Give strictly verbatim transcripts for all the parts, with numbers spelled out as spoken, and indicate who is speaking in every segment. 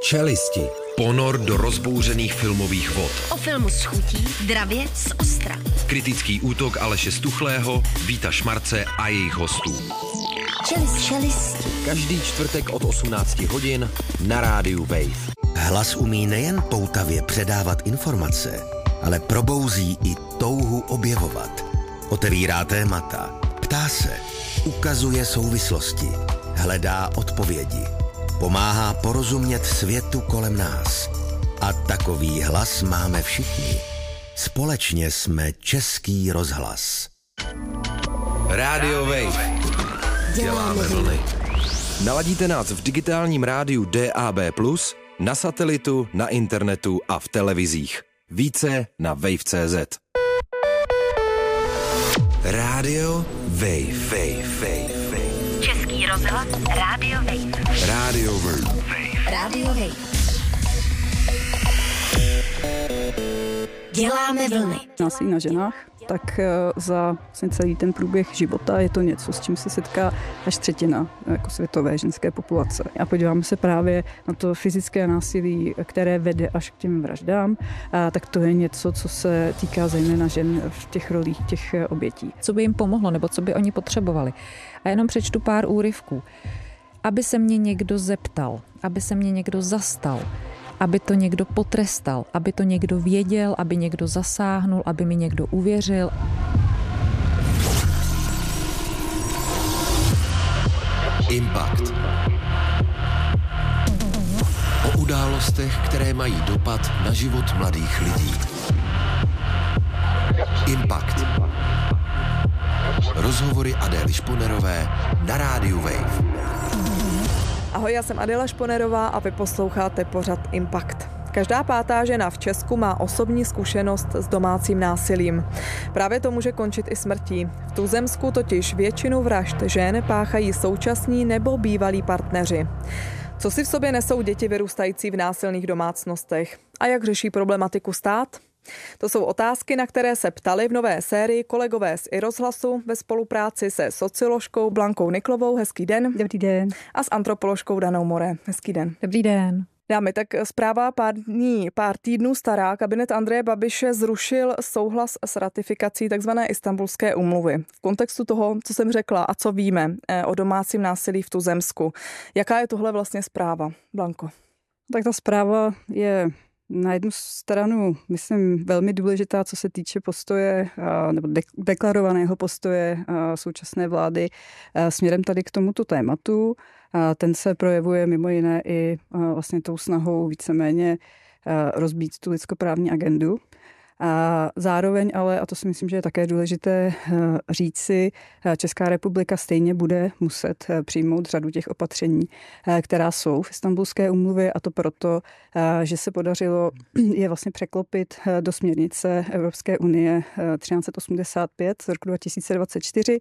Speaker 1: Čelisti. Ponor do rozbouřených filmových vod.
Speaker 2: O filmu s chutí, dravě z ostra.
Speaker 1: Kritický útok Aleše Stuchlého, Víta Šmarce a jejich hostů.
Speaker 2: Čelist, čelisti.
Speaker 1: Každý čtvrtek od osmnácti hodin na rádiu Wave.
Speaker 3: Hlas umí nejen poutavě předávat informace, ale probouzí i touhu objevovat. Otevírá témata, ptá se, ukazuje souvislosti, hledá odpovědi. Pomáhá porozumět světu kolem nás. A takový hlas máme všichni. Společně jsme Český rozhlas.
Speaker 1: Rádio Wave. Děláme vlny. Naladíte nás v digitálním rádiu D A B plus, na satelitu, na internetu a v televizích. Více na wave tečka cé zet. Rádio Wave. Wave, Wave, Wave.
Speaker 2: Český rozhlas, Rádio Wave.
Speaker 1: Rádio Wave.
Speaker 2: Rádio Wave. Děláme vlny.
Speaker 4: Násilí na ženách, tak za vlastně celý ten průběh života je to něco, s čím se setká až třetina jako světové ženské populace. A podíváme se právě na to fyzické násilí, které vede až k těm vraždám, a tak to je něco, co se týká zejména žen v těch rolích těch obětí.
Speaker 5: Co by jim pomohlo, nebo co by oni potřebovali. A jenom přečtu pár úryvků. Aby se mě někdo zeptal, aby se mě někdo zastal, aby to někdo potrestal, aby to někdo věděl, aby někdo zasáhnul, aby mi někdo uvěřil.
Speaker 1: Impact. O událostech, které mají dopad na život mladých lidí. Impact. Rozhovory Adély Šponerové na rádiu Wave.
Speaker 6: Ahoj, já jsem Adéla Šponerová a vy posloucháte pořad Impact. Každá pátá žena v Česku má osobní zkušenost s domácím násilím. Právě to může končit i smrtí. V Tuzemsku totiž většinu vražd žen páchají současní nebo bývalí partneři. Co si v sobě nesou děti vyrůstající v násilných domácnostech? A jak řeší problematiku stát? To jsou otázky, na které se ptali v nové sérii kolegové z iRozhlasu ve spolupráci se socioložkou Blankou Niklovou. Hezký den.
Speaker 4: Dobrý den.
Speaker 6: A s antropoložkou Danou More. Hezký den.
Speaker 5: Dobrý den.
Speaker 6: Dámy, tak zpráva pár dní, pár týdnů stará. Kabinet Andreje Babiše zrušil souhlas s ratifikací tzv. Istanbulské úmluvy. V kontextu toho, co jsem řekla a co víme o domácím násilí v Tuzemsku. Jaká je tohle vlastně zpráva, Blanko?
Speaker 4: Tak ta zpráva je na jednu stranu, myslím, velmi důležitá, co se týče postoje nebo deklarovaného postoje současné vlády směrem tady k tomuto tématu. Ten se projevuje mimo jiné i vlastně tou snahou víceméně rozbít tu lidskoprávní agendu. A zároveň ale, a to si myslím, že je také důležité říci, Česká republika stejně bude muset přijmout řadu těch opatření, která jsou v Istanbulské úmluvě, a to proto, že se podařilo je vlastně překlopit do směrnice Evropské unie třináct osmdesát pět z roku dva tisíce dvacet čtyři,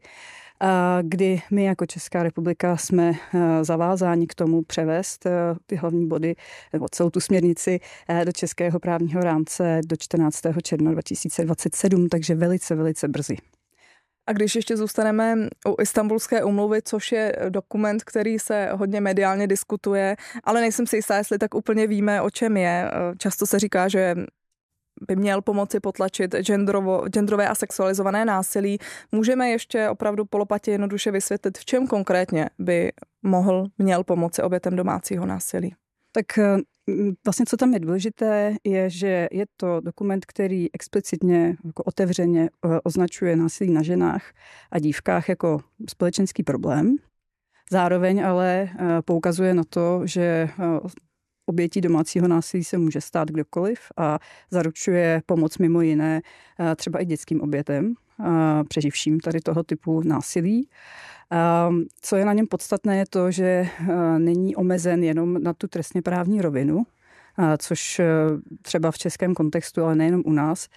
Speaker 4: kdy my jako Česká republika jsme zavázáni k tomu převést ty hlavní body nebo celou tu směrnici do českého právního rámce do čtrnáctého června dva tisíce dvacet sedm, takže velice, velice brzy.
Speaker 6: A když ještě zůstaneme u Istanbulské úmluvy, což je dokument, který se hodně mediálně diskutuje, ale nejsem si jistá, jestli tak úplně víme, o čem je. Často se říká, že by měl pomoci potlačit genderovo, genderové a sexualizované násilí. Můžeme ještě opravdu polopatě jednoduše vysvětlit, v čem konkrétně by mohl, měl pomoci obětem domácího násilí?
Speaker 4: Tak vlastně, co tam je důležité, je, že je to dokument, který explicitně, jako otevřeně označuje násilí na ženách a dívkách jako společenský problém. Zároveň ale poukazuje na to, že obětí domácího násilí se může stát kdokoliv a zaručuje pomoc mimo jiné třeba i dětským obětem, přeživším tady toho typu násilí. Co je na něm podstatné, je to, že není omezen jenom na tu trestně právní rovinu, což třeba v českém kontextu, ale nejenom u nás,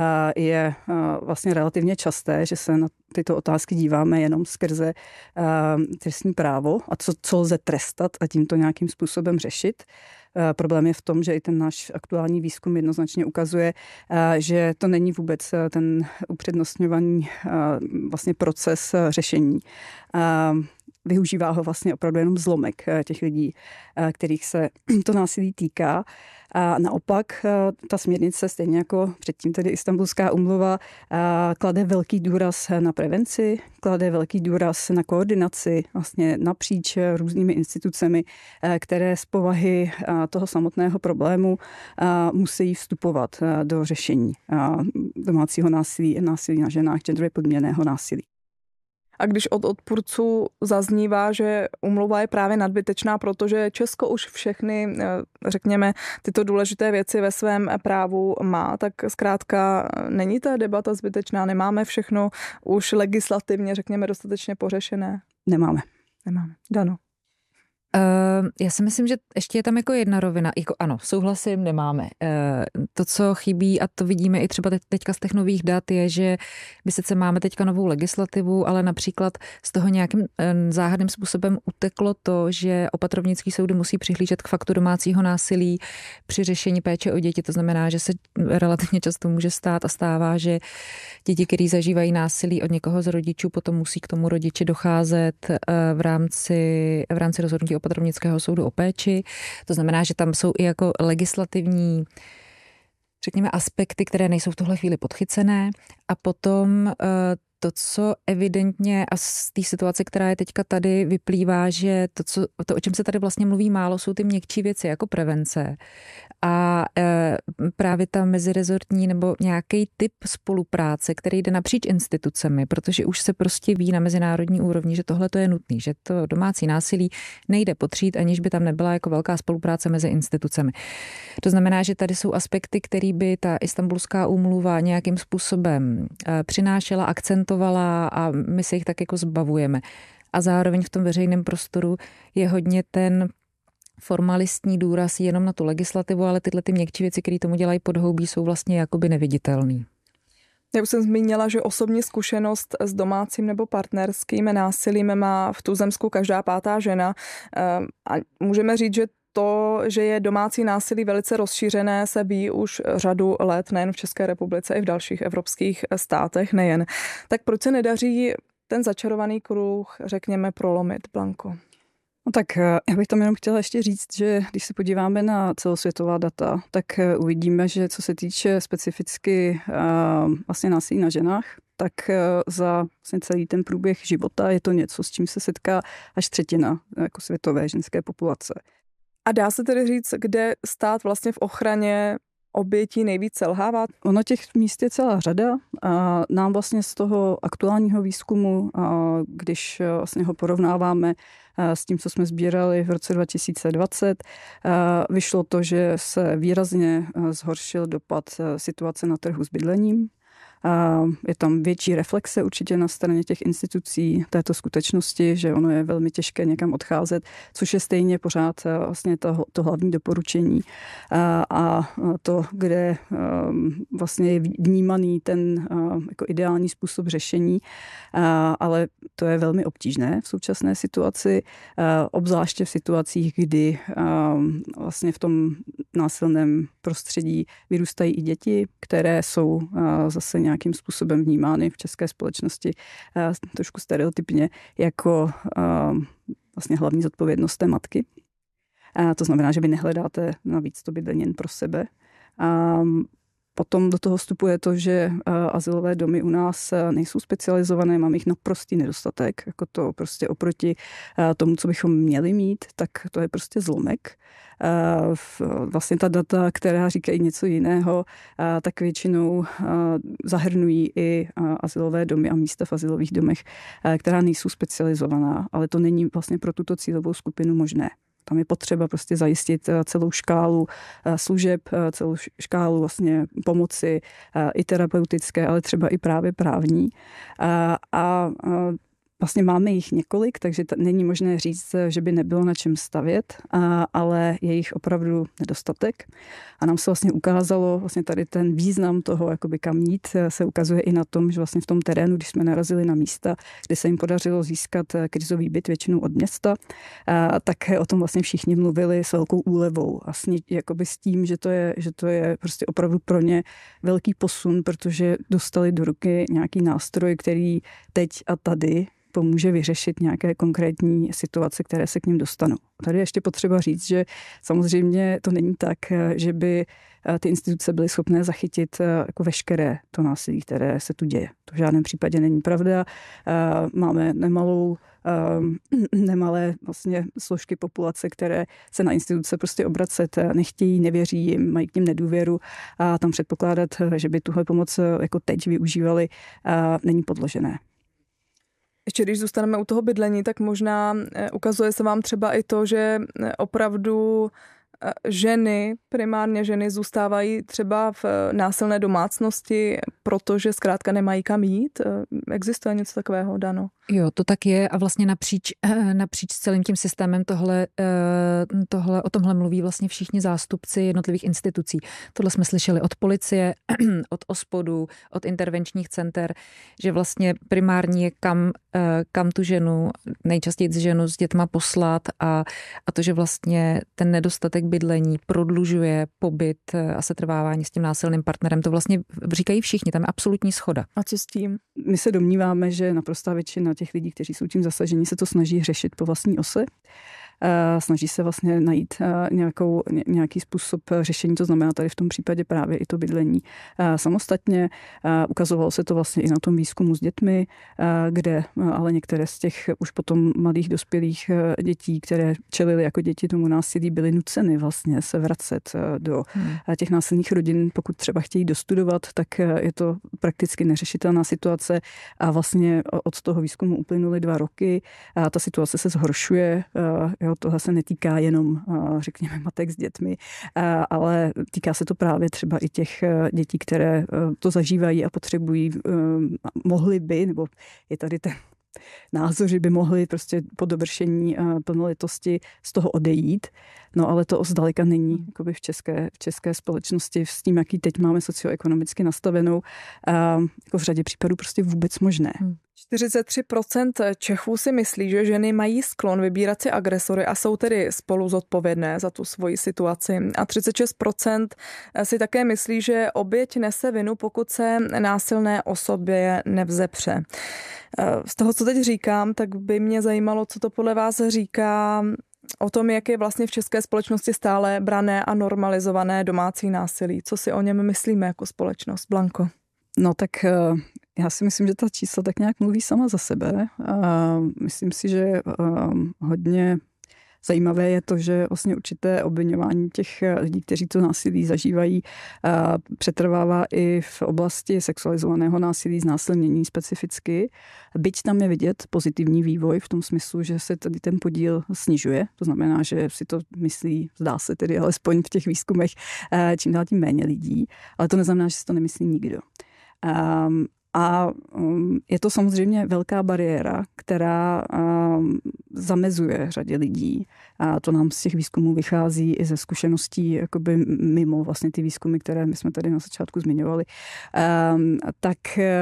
Speaker 4: je vlastně relativně časté, že se na tyto otázky díváme jenom skrze trestní právo a co, co lze trestat a tímto nějakým způsobem řešit. Problém je v tom, že i ten náš aktuální výzkum jednoznačně ukazuje, že to není vůbec ten upřednostňovaný vlastně proces řešení. využívá ho vlastně opravdu jenom zlomek těch lidí, kterých se to násilí týká. A naopak ta směrnice, stejně jako předtím tedy Istanbulská úmluva, klade velký důraz na prevenci, klade velký důraz na koordinaci vlastně napříč různými institucemi, které z povahy toho samotného problému musí vstupovat do řešení domácího násilí, násilí na ženách, genderově podmíněného násilí.
Speaker 6: A když od odpůrců zaznívá, že úmluva je právě nadbytečná, protože Česko už všechny, řekněme, tyto důležité věci ve svém právu má, tak zkrátka není ta debata zbytečná, nemáme všechno už legislativně, řekněme, dostatečně pořešené?
Speaker 4: Nemáme.
Speaker 6: Nemáme. Dano.
Speaker 5: Uh, já si myslím, že ještě je tam jako jedna rovina. Jako ano, souhlasím, nemáme. Uh, to, co chybí, a to vidíme i třeba teďka z těch nových dat, je, že my sice máme teďka novou legislativu, ale například z toho nějakým uh, záhadným způsobem uteklo to, že opatrovnický soudy musí přihlížet k faktu domácího násilí při řešení péče o děti. To znamená, že se relativně často může stát a stává, že děti, které zažívají násilí od někoho z rodičů, potom musí k tomu rodiči docházet uh, v rámci, v rámci rozhodnutí opatrovnického soudu o péči. To znamená, že tam jsou i jako legislativní, řekněme, aspekty, které nejsou v tuhle chvíli podchycené. A potom to, co evidentně a z té situace, která je teďka tady, vyplývá, že to, co, to, o čem se tady vlastně mluví málo, jsou ty měkčí věci jako prevence. A e, právě ta mezirezortní nebo nějaký typ spolupráce, který jde napříč institucemi, protože už se prostě ví na mezinárodní úrovni, že tohle to je nutné, že to domácí násilí nejde potřít, aniž by tam nebyla jako velká spolupráce mezi institucemi. To znamená, že tady jsou aspekty, které by ta Istanbulská úmluva nějakým způsobem e, přinášela, akcentovala a my se jich tak jako zbavujeme. A zároveň v tom veřejném prostoru je hodně ten formalistní důraz jenom na tu legislativu, ale tyhle ty měkčí věci, které tomu dělají podhoubí, jsou vlastně jakoby neviditelný.
Speaker 6: Já už jsem zmínila, že osobní zkušenost s domácím nebo partnerským násilím má v tuzemsku každá pátá žena. A můžeme říct, že to, že je domácí násilí velice rozšířené, se ví už řadu let, nejen v České republice, i v dalších evropských státech, nejen. Tak proč se nedaří ten začarovaný kruh, řekněme, prolomit, Blanko?
Speaker 4: No tak já bych tam jenom chtěla ještě říct, že když se podíváme na celosvětová data, tak uvidíme, že co se týče specificky vlastně násilí na ženách, tak za vlastně celý ten průběh života je to něco, s čím se setká až třetina jako světové ženské populace.
Speaker 6: A dá se tedy říct, kde stát vlastně v ochraně obětí nejvíc selhává?
Speaker 4: Ono těch míst je celá řada a nám vlastně z toho aktuálního výzkumu, když vlastně ho porovnáváme s tím, co jsme sbírali v roce dva tisíce dvacet, vyšlo to, že se výrazně zhoršil dopad situace na trhu s bydlením. Je tam větší reflexe určitě na straně těch institucí této skutečnosti, že ono je velmi těžké někam odcházet, což je stejně pořád vlastně to, to hlavní doporučení a to, kde vlastně je vnímaný ten jako ideální způsob řešení, ale to je velmi obtížné v současné situaci, obzvláště v situacích, kdy vlastně v tom násilném prostředí vyrůstají i děti, které jsou zase nějakým způsobem vnímány v české společnosti trošku stereotypně jako vlastně hlavní zodpovědnost té matky. To znamená, že vy nehledáte navíc to bydlení jen pro sebe. Potom do toho vstupuje to, že azylové domy u nás nejsou specializované, máme jich naprostý nedostatek, jako to prostě oproti tomu, co bychom měli mít, tak to je prostě zlomek. Vlastně ta data, která říkají něco jiného, tak většinou zahrnují i azylové domy a místa v azylových domech, která nejsou specializovaná, ale to není vlastně pro tuto cílovou skupinu možné. Tam je potřeba prostě zajistit celou škálu služeb, celou škálu vlastně pomoci i terapeutické, ale třeba i právě právní. A, a vlastně máme jich několik, takže t- není možné říct, že by nebylo na čem stavět, a, ale je jich opravdu nedostatek. A nám se vlastně ukázalo, vlastně tady ten význam toho, jakoby kam jít, se ukazuje i na tom, že vlastně v tom terénu, když jsme narazili na místa, kde se jim podařilo získat krizový byt většinou od města, a, tak o tom vlastně všichni mluvili s velkou úlevou. Vlastně jakoby s tím, že to je, že to je prostě opravdu pro ně velký posun, protože dostali do ruky nějaký nástroj, který teď a tady pomůže vyřešit nějaké konkrétní situace, které se k ním dostanou. Tady je ještě potřeba říct, že samozřejmě to není tak, že by ty instituce byly schopné zachytit jako veškeré to násilí, které se tu děje. To v žádném případě není pravda. Máme nemalou, nemalé vlastně složky populace, které se na instituce prostě obracet nechtějí, nevěří jim, mají k nim nedůvěru a tam předpokládat, že by tuhle pomoc jako teď využívali, není podložené.
Speaker 6: Ještě když zůstaneme u toho bydlení, tak možná ukazuje se vám třeba i to, že opravdu ženy, primárně ženy, zůstávají třeba v násilné domácnosti, protože zkrátka nemají kam jít. Existuje něco takového, Dano?
Speaker 5: Jo, to tak je a vlastně napříč, napříč celým tím systémem tohle, tohle, o tomhle mluví vlastně všichni zástupci jednotlivých institucí. Tohle jsme slyšeli od policie, od OSPODu, od intervenčních center, že vlastně primární je kam, kam tu ženu, nejčastěji ženu s dětma poslat a, a to, že vlastně ten nedostatek bydlení prodlužuje pobyt a setrvávání s tím násilným partnerem, to vlastně říkají všichni, tam je absolutní shoda.
Speaker 6: A co s tím?
Speaker 4: My se domníváme, že naprostá většina těch lidí, kteří jsou tím zasaženi, se to snaží řešit po vlastní ose. Snaží se vlastně najít nějakou, nějaký způsob řešení, to znamená tady v tom případě právě i to bydlení samostatně. Ukazovalo se to vlastně i na tom výzkumu s dětmi, kde ale některé z těch už potom mladých dospělých dětí, které čelily jako děti tomu násilí, byly nuceny vlastně se vracet do hmm. těch násilných rodin. Pokud třeba chtějí dostudovat, tak je to prakticky neřešitelná situace a vlastně od toho výzkumu uplynuly dva roky a ta situace se zhoršuje. Jo, tohle se netýká jenom, řekněme, matek s dětmi, ale týká se to právě třeba i těch dětí, které to zažívají a potřebují, mohly by, nebo je tady ten názor, že by mohli prostě po dovršení plnoletosti z toho odejít. No ale to zdaleka není jakoby v české, v české společnosti s tím, jaký teď máme socioekonomicky nastavenou, jako v řadě případů prostě vůbec možné.
Speaker 6: čtyřicet tři procent Čechů si myslí, že ženy mají sklon vybírat si agresory a jsou tedy spolu zodpovědné za tu svoji situaci. A třicet šest procent si také myslí, že oběť nese vinu, pokud se násilné osobě nevzepře. Z toho, co teď říkám, tak by mě zajímalo, co to podle vás říká o tom, jak je vlastně v české společnosti stále brané a normalizované domácí násilí. Co si o něm myslíme jako společnost? Blanko.
Speaker 4: No tak já si myslím, že ta čísla tak nějak mluví sama za sebe. A myslím si, že hodně zajímavé je to, že vlastně určité obviňování těch lidí, kteří to násilí zažívají, přetrvává i v oblasti sexualizovaného násilí, znásilnění specificky. Byť tam je vidět pozitivní vývoj v tom smyslu, že se tady ten podíl snižuje. To znamená, že si to myslí, zdá se tedy alespoň v těch výzkumech, čím dál tím méně lidí. Ale to neznamená, že si to nemyslí nikdo. Um, A je to samozřejmě velká bariéra, která zamezuje řadě lidí. A to nám z těch výzkumů vychází i ze zkušeností jakoby mimo vlastně ty výzkumy, které my jsme tady na začátku zmiňovali. Tak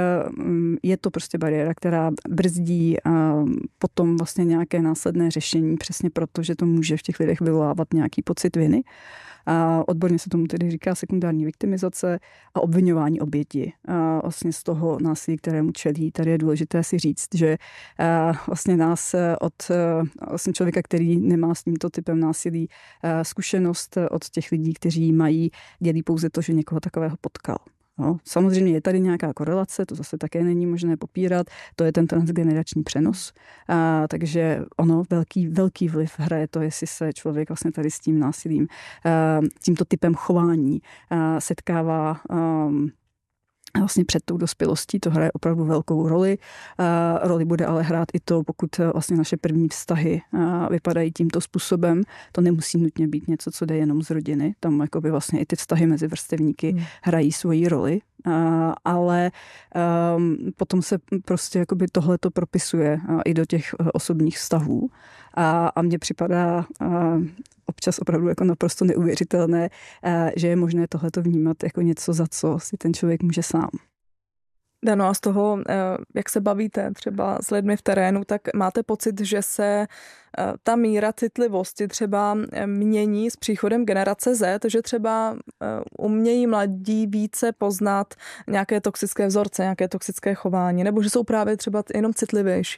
Speaker 4: je to prostě bariéra, která brzdí potom vlastně nějaké následné řešení, přesně proto, že to může v těch lidech vyvolávat nějaký pocit viny. A odborně se tomu tedy říká sekundární viktimizace a obviňování oběti a vlastně z toho násilí, kterému čelí. Tady je důležité si říct, že vlastně nás od vlastně člověka, který nemá s tímto typem násilí zkušenost, od těch lidí, kteří mají, dělí pouze to, že někoho takového potkal. No, samozřejmě je tady nějaká korelace, to zase také není možné popírat, to je ten transgenerační přenos, a, takže ono velký, velký vliv hraje to, jestli se člověk vlastně tady s tím násilím, a, tímto typem chování a, setkává a, vlastně před tou dospělostí, to hraje opravdu velkou roli. A roli bude ale hrát i to, pokud vlastně naše první vztahy vypadají tímto způsobem. To nemusí nutně být něco, co jde jenom z rodiny. Tam jakoby vlastně i ty vztahy mezi vrstevníky hmm. hrají svoji roli. A, ale um, potom se prostě jakoby tohleto propisuje a, i do těch osobních vztahů. A, a mně připadá a, občas opravdu jako naprosto neuvěřitelné, a, že je možné tohleto vnímat jako něco, za co si ten člověk může sám.
Speaker 6: Dano, a z toho, jak se bavíte třeba s lidmi v terénu, tak máte pocit, že se ta míra citlivosti třeba mění s příchodem generace Z, že třeba umějí mladí více poznat nějaké toxické vzorce, nějaké toxické chování, nebo že jsou právě třeba jenom citlivější?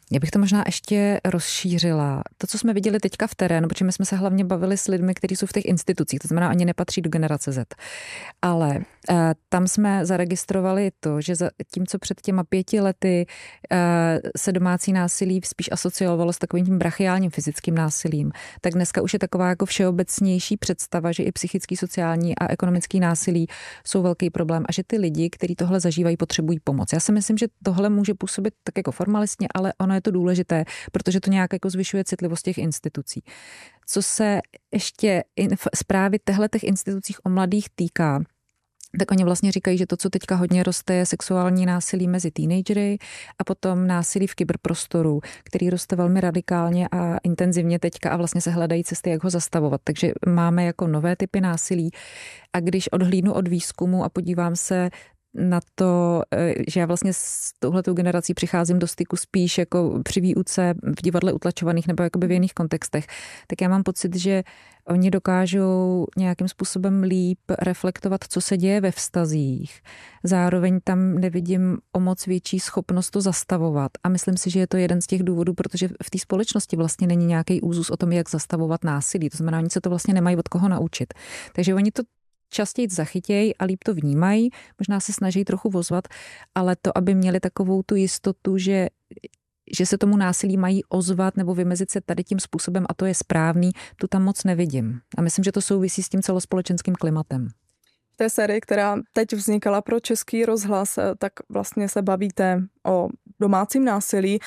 Speaker 5: Já bych to možná ještě rozšířila. To, co jsme viděli teďka v terénu, protože my jsme se hlavně bavili s lidmi, kteří jsou v těch institucích, to znamená, oni nepatří do generace Z. Ale eh, tam jsme zaregistrovali to, že za tím, co před těma pěti lety eh, se domácí násilí spíš asociovalo s takovým tím brachiálním fyzickým násilím, tak dneska už je taková jako všeobecnější představa, že i psychický, sociální a ekonomický násilí jsou velký problém a že ty lidi, kteří tohle zažívají, potřebují pomoc. Já si myslím, že tohle může působit tak jako formalistně, ale ono je to důležité, protože to nějak jako zvyšuje citlivost těch institucí. Co se ještě zprávy těchto institucích o mladých týká, tak oni vlastně říkají, že to, co teďka hodně roste, je sexuální násilí mezi teenagery a potom násilí v kyberprostoru, který roste velmi radikálně a intenzivně teďka a vlastně se hledají cesty, jak ho zastavovat. Takže máme jako nové typy násilí a když odhlídnu od výzkumu a podívám se na to, že já vlastně s touhletou generací přicházím do styku spíš jako při výuce v divadle utlačovaných nebo jakoby v jiných kontextech, tak já mám pocit, že oni dokážou nějakým způsobem líp reflektovat, co se děje ve vztazích. Zároveň tam nevidím o moc větší schopnost to zastavovat a myslím si, že je to jeden z těch důvodů, protože v té společnosti vlastně není nějaký úzus o tom, jak zastavovat násilí. To znamená, oni se to vlastně nemají od koho naučit. Takže oni to častěji zachytějí a líp to vnímají, možná se snaží trochu vozvat, ale to, aby měli takovou tu jistotu, že, že se tomu násilí mají ozvat nebo vymezit se tady tím způsobem a to je správný, tu tam moc nevidím. A myslím, že to souvisí s tím celospolečenským klimatem.
Speaker 6: V té sérii, která teď vznikala pro Český rozhlas, tak vlastně se bavíte o domácím násilí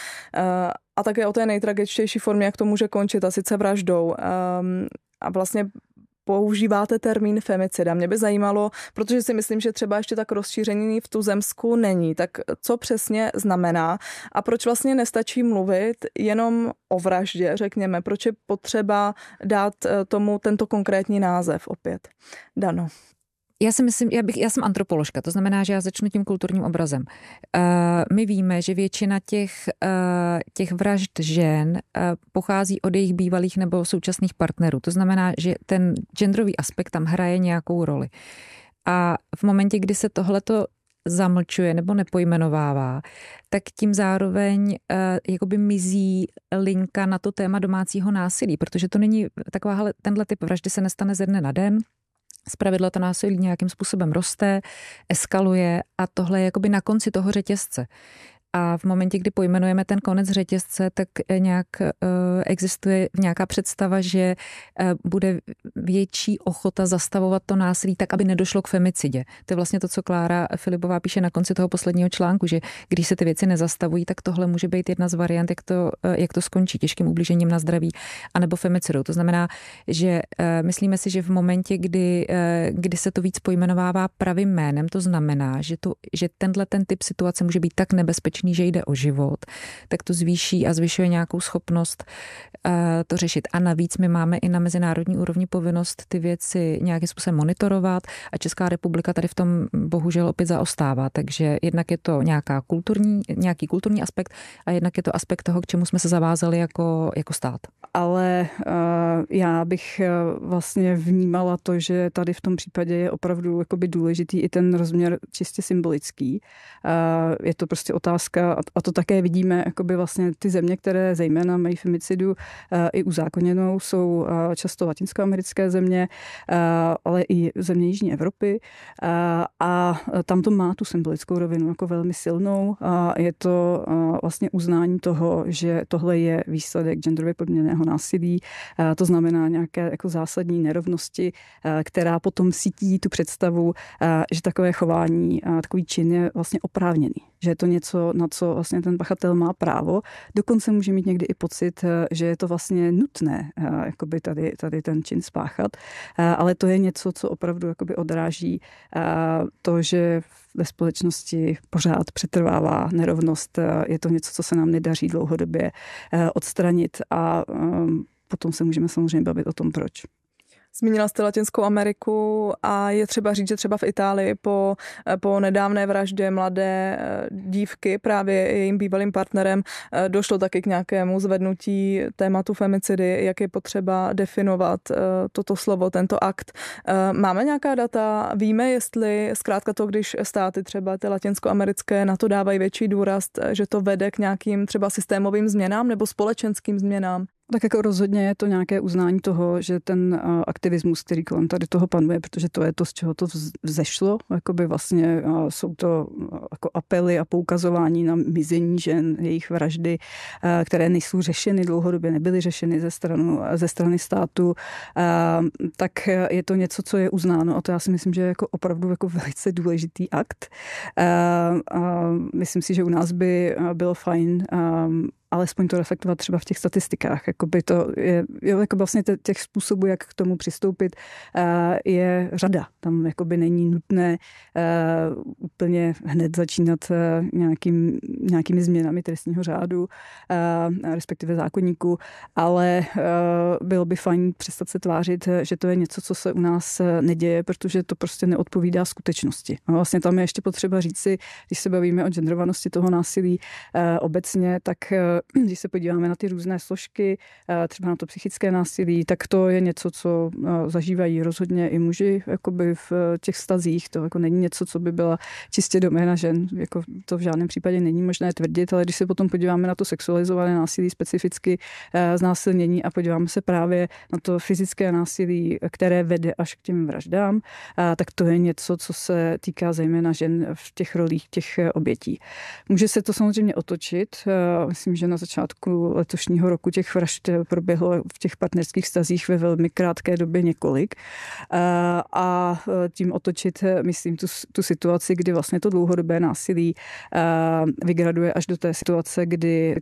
Speaker 6: a také o té nejtragičtější formě, jak to může končit, a sice vraždou. A vlastně používáte termín femicida. Mě by zajímalo, protože si myslím, že třeba ještě tak rozšíření v tuzemsku není. Tak co přesně znamená a proč vlastně nestačí mluvit jenom o vraždě, řekněme, proč je potřeba dát tomu tento konkrétní název opět? Dano.
Speaker 5: Já si myslím, já, bych, já jsem antropoložka, to znamená, že já začnu tím kulturním obrazem. Uh, my víme, že většina těch, uh, těch vražd žen uh, pochází od jejich bývalých nebo současných partnerů. To znamená, že ten genderový aspekt tam hraje nějakou roli. A v momentě, kdy se tohleto zamlčuje nebo nepojmenovává, tak tím zároveň uh, jakoby mizí linka na to téma domácího násilí, protože to není taková, tenhle typ vraždy se nestane ze dne na den. Zpravidla to násilí nějakým způsobem roste, eskaluje a tohle je jakoby na konci toho řetězce. A v momentě, kdy pojmenujeme ten konec řetězce, tak nějak uh, existuje nějaká představa, že uh, bude větší ochota zastavovat to násilí tak, aby nedošlo k femicidě. To je vlastně to, co Klára Filipová píše na konci toho posledního článku, že když se ty věci nezastavují, tak tohle může být jedna z variant, jak to, uh, jak to skončí těžkým ublížením na zdraví anebo femicidou. To znamená, že uh, myslíme si, že v momentě, kdy, uh, kdy se to víc pojmenovává pravým jménem, to znamená, že, to, že tenhle ten typ situace může být tak nebezpečný, že jde o život, tak to zvýší a zvyšuje nějakou schopnost uh, to řešit. A navíc my máme i na mezinárodní úrovni povinnost ty věci nějakým způsobem monitorovat a Česká republika tady v tom bohužel opět zaostává. Takže jednak je to nějaká kulturní, nějaký kulturní aspekt a jednak je to aspekt toho, k čemu jsme se zavázali jako, jako stát.
Speaker 4: Ale uh, já bych uh, vlastně vnímala to, že tady v tom případě je opravdu jakoby důležitý i ten rozměr čistě symbolický. Uh, je to prostě otázka a to také vidíme, jakoby vlastně ty země, které zejména mají femicidu i uzákoněnou, jsou často latinskoamerické země, ale i země Jižní Evropy a tam to má tu symbolickou rovinu jako velmi silnou a je to vlastně uznání toho, že tohle je výsledek genderově podmíněného násilí, to znamená nějaké jako zásadní nerovnosti, která potom sítí tu představu, že takové chování, takový čin je vlastně oprávněný, že je to něco, na co vlastně ten pachatel má právo. Dokonce může mít někdy i pocit, že je to vlastně nutné jakoby tady, tady ten čin spáchat, ale to je něco, co opravdu jakoby odráží to, že ve společnosti pořád přetrvává nerovnost. Je to něco, co se nám nedaří dlouhodobě odstranit a potom se můžeme samozřejmě bavit o tom, proč.
Speaker 6: Zmínila jste Latinskou Ameriku a je třeba říct, že třeba v Itálii po, po nedávné vraždě mladé dívky právě jejím bývalým partnerem došlo taky k nějakému zvednutí tématu femicidy, jak je potřeba definovat toto slovo, tento akt. Máme nějaká data? Víme, jestli zkrátka to, když státy třeba ty latinskoamerické na to dávají větší důraz, že to vede k nějakým třeba systémovým změnám nebo společenským změnám?
Speaker 4: Tak jako rozhodně je to nějaké uznání toho, že ten aktivismus, který kolem tady toho panuje, protože to je to, z čeho to vzešlo, jakoby vlastně jsou to jako apely a poukazování na mizení žen, jejich vraždy, které nejsou řešeny, dlouhodobě nebyly řešeny ze, stranu, ze strany státu, tak je to něco, co je uznáno a to já si myslím, že je jako opravdu jako velice důležitý akt. Myslím si, že u nás by bylo fajn alespoň to reflektovat třeba v těch statistikách. Jakoby to je, jako vlastně těch způsobů, jak k tomu přistoupit, je řada. Tam jakoby není nutné úplně hned začínat nějakým, nějakými změnami trestního řádu, respektive zákoníku, ale bylo by fajn přestat se tvářit, že to je něco, co se u nás neděje, protože to prostě neodpovídá skutečnosti. A vlastně tam je ještě potřeba říct si, když se bavíme o genderovanosti toho násilí obecně, tak když se podíváme na ty různé složky, třeba na to psychické násilí, tak to je něco, co zažívají rozhodně i muži jakoby v těch vztazích. To jako není něco, co by byla čistě doména žen. Jako to v žádném případě není možné tvrdit, ale když se potom podíváme na to sexualizované násilí, specificky znásilnění a podíváme se právě na to fyzické násilí, které vede až k těm vraždám, tak to je něco, co se týká zejména žen v těch rolích těch obětí. Může se to samozřejmě otočit. Myslím, že na začátku letošního roku těch vražd proběhlo v těch partnerských vztazích ve velmi krátké době několik. A tím otočit, myslím, tu, tu situaci, kdy vlastně to dlouhodobé násilí vygraduje až do té situace, kdy